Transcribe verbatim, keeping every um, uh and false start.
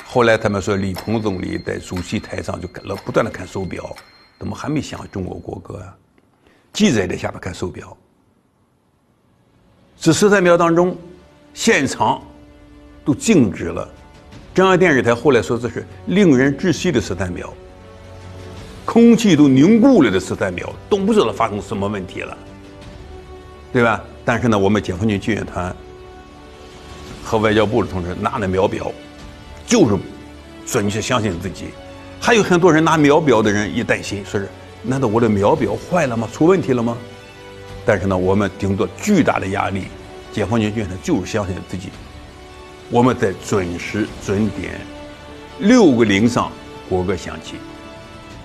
后来他们说李鹏总理在主席台上就看了，不断的看手表，怎么还没响中国国歌啊？记者也在下面看手表。这十三秒当中，现场都静止了。中央电视台后来说这是令人窒息的十三秒，空气都凝固了的十三秒，都不知道发生什么问题了，对吧？但是呢，我们解放军救援团和外交部的同志拿那秒表，就是准确相信自己。还有很多人拿秒表的人一担心，说是难道我的秒表坏了吗？出问题了吗？但是呢，我们顶着巨大的压力，解放军救援团就是相信自己，我们在准时准点六个零上国歌响起。